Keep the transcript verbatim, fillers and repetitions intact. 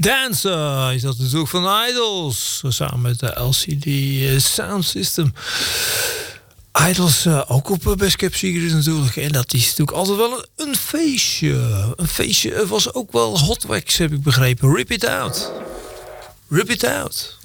Dancer is dat natuurlijk van Idols. Samen met de L C D Sound System. Idols uh, ook op uh, Best Kept Secret natuurlijk. En dat is natuurlijk altijd wel een, een feestje. Een feestje was ook wel Hot Wax, heb ik begrepen. Rip It Out. Rip It Out.